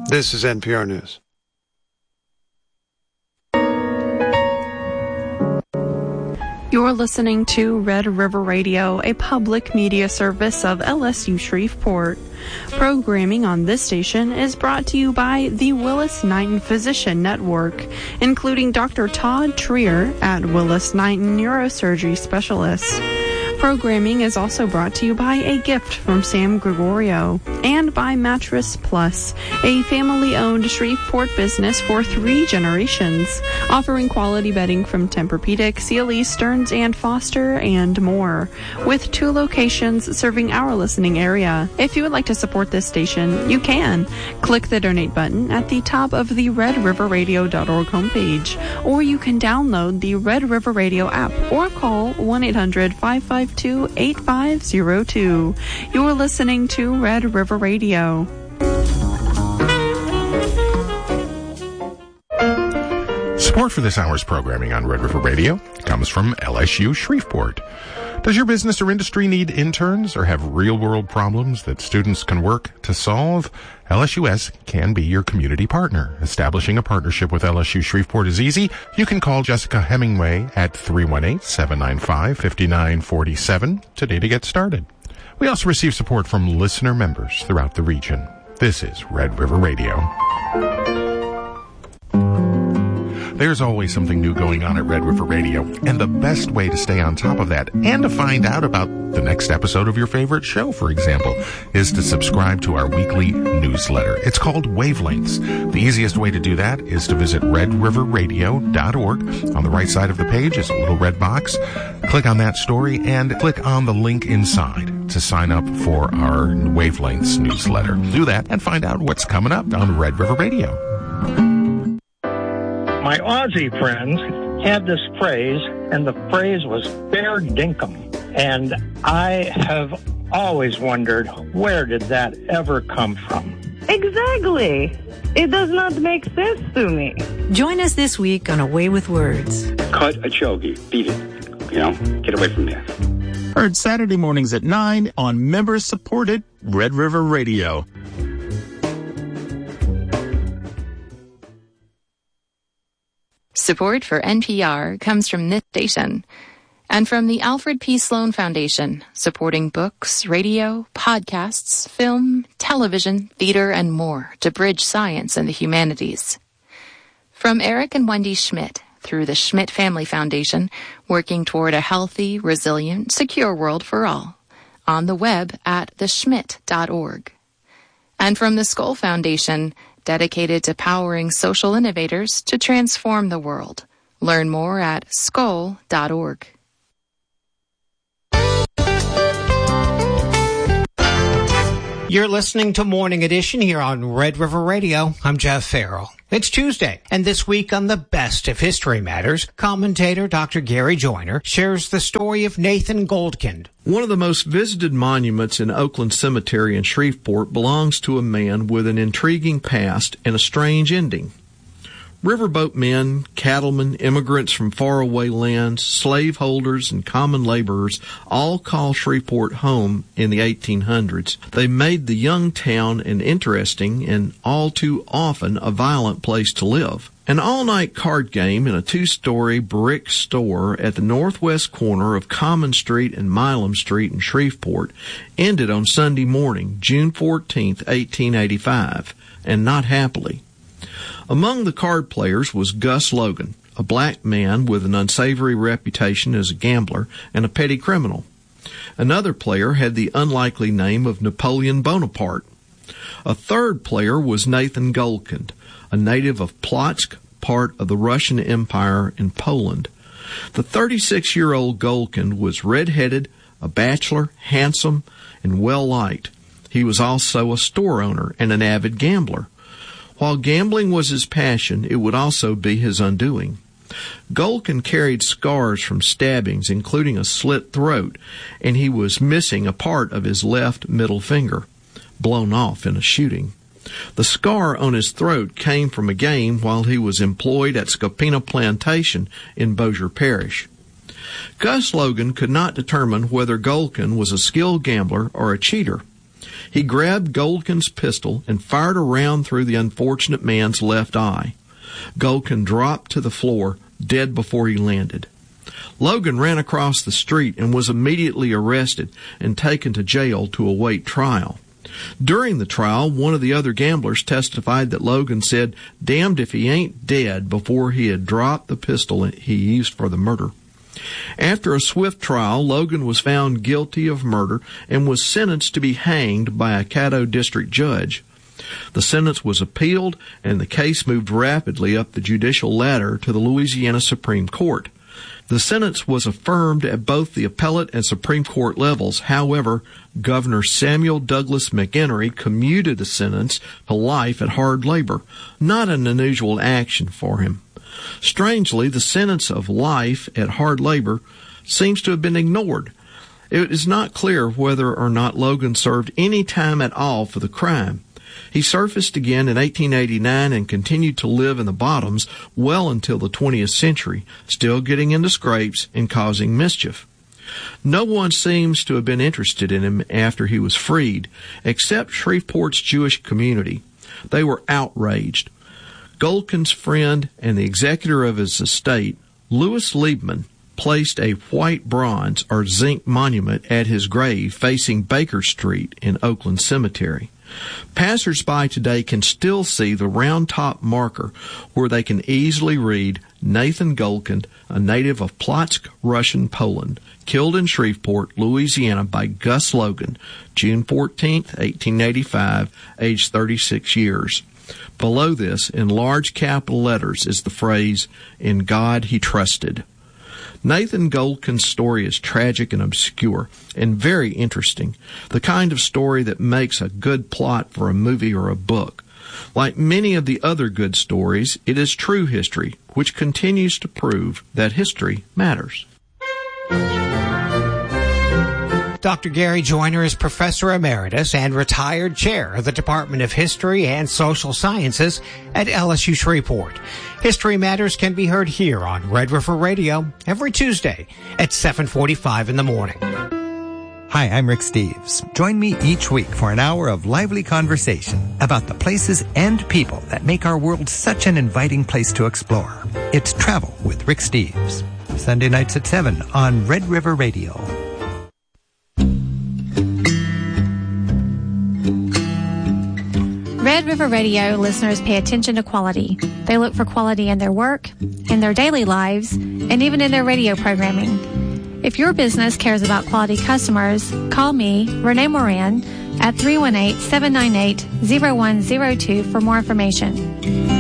This is NPR News. You're listening to Red River Radio, a public media service of LSU Shreveport. Programming on this station is brought to you by the Willis-Knighton Physician Network, including Dr. Todd Trier at Willis-Knighton Neurosurgery Specialist. Programming is also brought to you by a gift from Sam Gregorio and by Mattress Plus, a family-owned Shreveport business for 3 generations, offering quality bedding from Tempur-Pedic, CLE, Stearns & Foster, and more, with 2 locations serving our listening area. If you would like to support this station, you can. Click the donate button at the top of the redriverradio.org homepage, or you can download the Red River Radio app or call 1-800-552-8502. You're listening to Red River Radio. Support for this hour's programming on Red River Radio comes from LSU Shreveport. Does your business or industry need interns or have real-world problems that students can work to solve? LSUS can be your community partner. Establishing a partnership with LSU Shreveport is easy. You can call Jessica Hemingway at 318-795-5947 today to get started. We also receive support from listener members throughout the region. This is Red River Radio. There's always something new going on at Red River Radio, and the best way to stay on top of that and to find out about the next episode of your favorite show, for example, is to subscribe to our weekly newsletter. It's called Wavelengths. The easiest way to do that is to visit redriverradio.org. On the right side of the page is a little red box. Click on that story and click on the link inside to sign up for our Wavelengths newsletter. Do that and find out what's coming up on Red River Radio. My Aussie friends had this phrase, and the phrase was fair dinkum. And I have always wondered, where did that ever come from? Exactly. It does not make sense to me. Join us this week on A Way with Words. Cut a chogi. Beat it. Get away from there. Heard Saturday mornings at 9 on member-supported Red River Radio. Support for NPR comes from this station and from the Alfred P. Sloan Foundation, supporting books, radio, podcasts, film, television, theater, and more to bridge science and the humanities. From Eric and Wendy Schmidt through the Schmidt Family Foundation, working toward a healthy, resilient, secure world for all, on the web at theschmidt.org. And from the Skoll Foundation, dedicated to powering social innovators to transform the world. Learn more at skoll.org. You're listening to Morning Edition here on Red River Radio. I'm Jeff Farrell. It's Tuesday, and this week on the Best of History Matters, commentator Dr. Gary Joyner shares the story of Nathan Goldkind. One of the most visited monuments in Oakland Cemetery in Shreveport belongs to a man with an intriguing past and a strange ending. Riverboat men, cattlemen, immigrants from faraway lands, slaveholders, and common laborers all call Shreveport home in the 1800s. They made the young town an interesting and all too often a violent place to live. An all-night card game in a 2-story brick store at the northwest corner of Common Street and Milam Street in Shreveport ended on Sunday morning, June 14, 1885, and not happily. Among the card players was Gus Logan, a black man with an unsavory reputation as a gambler and a petty criminal. Another player had the unlikely name of Napoleon Bonaparte. A third player was Nathan Goldkind, a native of Plotzk, part of the Russian Empire in Poland. The 36-year-old Goldkind was red-headed, a bachelor, handsome, and well-liked. He was also a store owner and an avid gambler. While gambling was his passion, it would also be his undoing. Goldkind carried scars from stabbings, including a slit throat, and he was missing a part of his left middle finger, blown off in a shooting. The scar on his throat came from a game while he was employed at Scopina Plantation in Bossier Parish. Gus Logan could not determine whether Goldkind was a skilled gambler or a cheater. He grabbed Goldkin's pistol and fired a round through the unfortunate man's left eye. Goldkin dropped to the floor, dead before he landed. Logan ran across the street and was immediately arrested and taken to jail to await trial. During the trial, one of the other gamblers testified that Logan said, "Damned if he ain't dead," before he had dropped the pistol he used for the murder. After a swift trial, Logan was found guilty of murder and was sentenced to be hanged by a Caddo district judge. The sentence was appealed, and the case moved rapidly up the judicial ladder to the Louisiana Supreme Court. The sentence was affirmed at both the appellate and Supreme Court levels. However, Governor Samuel Douglas McHenry commuted the sentence to life at hard labor, not an unusual action for him. Strangely, the sentence of life at hard labor seems to have been ignored. It is not clear whether or not Logan served any time at all for the crime. He surfaced again in 1889 and continued to live in the bottoms well until the 20th century, still getting into scrapes and causing mischief. No one seems to have been interested in him after he was freed, except Shreveport's Jewish community. They were outraged. Goldkin's friend and the executor of his estate, Louis Liebman, placed a white bronze or zinc monument at his grave facing Baker Street in Oakland Cemetery. Passers-by today can still see the round-top marker where they can easily read Nathan Goldkin, a native of Plotzk, Russian Poland, killed in Shreveport, Louisiana by Gus Logan, June 14, 1885, aged 36 years. Below this, in large capital letters, is the phrase, "In God He Trusted." Nathan Goldkin's story is tragic and obscure, and very interesting, the kind of story that makes a good plot for a movie or a book. Like many of the other good stories, it is true history, which continues to prove that history matters. Dr. Gary Joyner is Professor Emeritus and retired Chair of the Department of History and Social Sciences at LSU Shreveport. History Matters can be heard here on Red River Radio every Tuesday at 7:45 in the morning. Hi, I'm Rick Steves. Join me each week for an hour of lively conversation about the places and people that make our world such an inviting place to explore. It's Travel with Rick Steves. Sunday nights at 7 on Red River Radio. Red River Radio listeners pay attention to quality. They look for quality in their work, in their daily lives, and even in their radio programming. If your business cares about quality customers, call me, Renee Moran, at 318-798-0102 for more information.